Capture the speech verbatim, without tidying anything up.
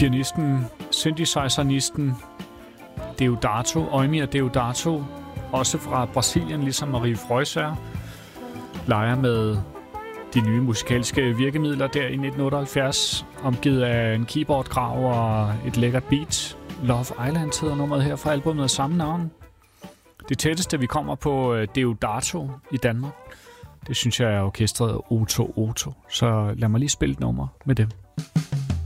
Pianisten, synthesizernisten Deodato, Eumir Deodato, også fra Brasilien, ligesom Marie Freuser, leger med de nye musikalske virkemidler der i nitten otteoghalvfjerds, omgivet af en keyboardgrav og et lækkert beat. Love Island hedder nummeret her fra albumet af samme navn. Det tætteste, vi kommer på Deodato i Danmark, det synes jeg er orkestret Otto Otto. Så lad mig lige spille et nummer med dem.